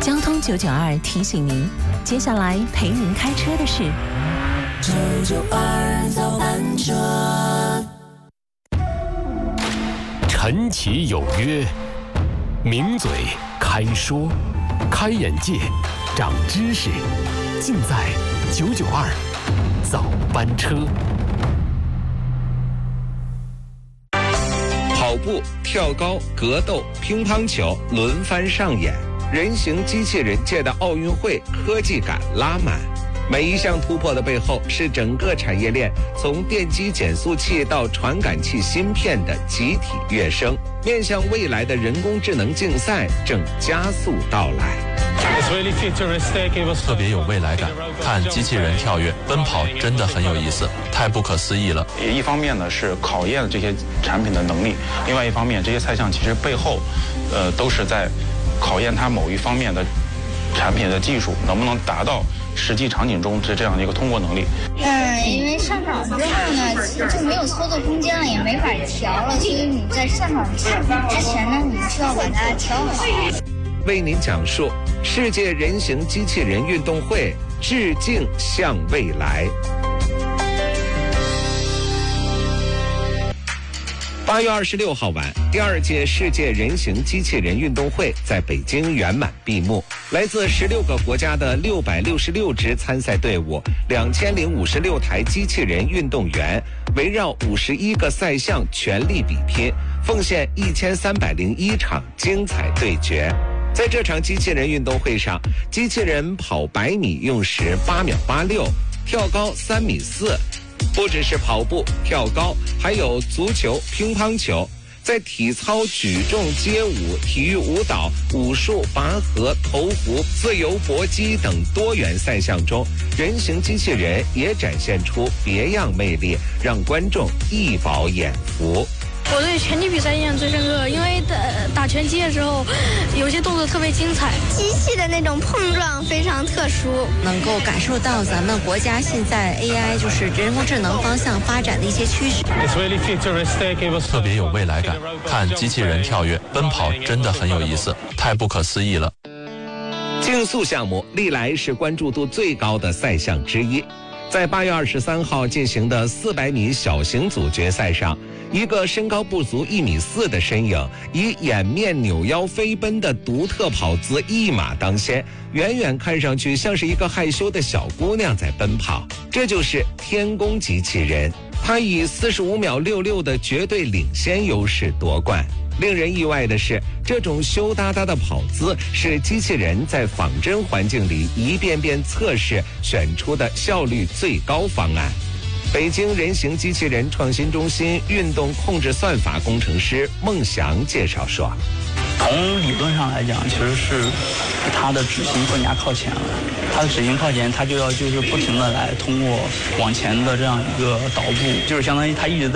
交通992提醒您，接下来陪您开车的是 992早班车。 陈其有约，名嘴开说，开眼界，长知识，尽在992早班车。 跑步、跳高、格斗、乒乓球轮番上演，人形机器人界的奥运会科技感拉满。每一项突破的背后，是整个产业链从电机减速器到传感器芯片的集体跃升。面向未来的人工智能竞赛正加速到来。 特别有未来感，看机器人跳跃、奔跑真的很有意思，太不可思议了。 一方面呢是考验这些产品的能力，另外一方面这些赛项其实背后，都是在考验它某一方面的产品的技术能不能达到实际场景中这样的一个通过能力。 因为上场之后呢，就没有操作空间了，也没法调了，所以你在上场之前呢，你需要把它调好。 为您讲述世界人形机器人运动会，致敬向未来。8月26号晚，第2届世界人形机器人运动会在北京圆满闭幕。来自16个国家的666支参赛队伍，2056台机器人运动员，围绕51个赛项全力比拼，奉献1301场精彩对决。在这场机器人运动会上，机器人跑100米用时8秒86，跳高3.4米。不只是跑步、跳高，还有足球、乒乓球。在体操、举重、街舞、体育舞蹈、武术、拔河、投壶、自由搏击等多元赛项中，人形机器人也展现出别样魅力，让观众一饱眼福。 我对拳击比赛印象最深刻，因为打拳击的时候，有些动作特别精彩， 机器的那种碰撞非常特殊， 能够感受到咱们国家现在 AI 就是人工智能方向发展的一些趋势。 特别有未来感，看机器人跳跃、奔跑真的很有意思，太不可思议了。 竞速项目历来是关注度最高的赛项之一。在8月23号进行的400米小型组决赛上，一个身高不足1.4米的身影，以掩面扭腰飞奔的独特跑姿一马当先，远远看上去像是一个害羞的小姑娘在奔跑。这就是天宫机器人，她以45秒66的绝对领先优势夺冠。令人意外的是，这种羞答答的跑姿是机器人在仿真环境里一遍遍测试选出的效率最高方案。北京人形机器人创新中心运动控制算法工程师孟祥介绍说， 从理论上来讲，其实是它的执行更加靠前了。它的执行靠前，它就是不停的来通过往前的这样一个导步，就是相当于它一直在